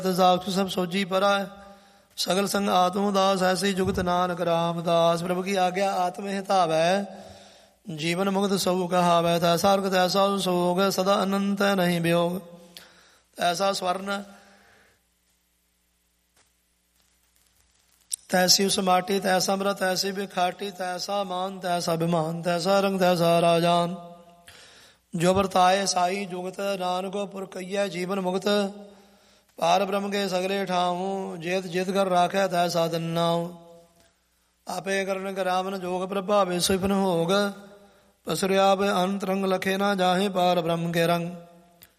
ਸਾਖੁ ਸਭ ਸੋਜੀ ਪਰਾ ਸਗਲ ਸੰਗ ਆਤਮ ਉਦਾਸ ਐਸੀ ਜੁਗਤ ਨਾਨਕ ਰਾਮਦਾਸ। ਪ੍ਰਭु की आज्ञा आत्म हितावै जीवन मुक्त सऊ कहावै। तैसा अर्घ तैसा सोग सदा अनंत नहीं वियोग। तैसा स्वर्ण तैसी उस माटी तैसा मृत तैसी बिखाटी तैसा मान तैसा अभिमान तैसा रंग तैसा राजान। जो वर्ताए साई जुगत नानको पुर कहिए जीवन मुक्त। पार ब्रह्म के सगले ठाऊं जेत जित कर राखै तैसा दन्नाऊं। आपे करण करावन जोग प्रभावे सुपन होग। पसुर्याप अंतरंग लखे ना जाहे पार ब्रह्म के रंग।